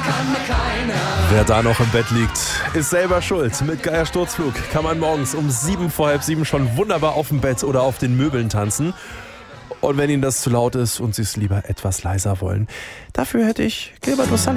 Wer da noch im Bett liegt, ist selber schuld. Mit Geier Sturzflug kann man morgens um 7 vor halb 7 schon wunderbar auf dem Bett oder auf den Möbeln tanzen. Und wenn Ihnen das zu laut ist und Sie es lieber etwas leiser wollen, dafür hätte ich Gilbert O'Sullivan.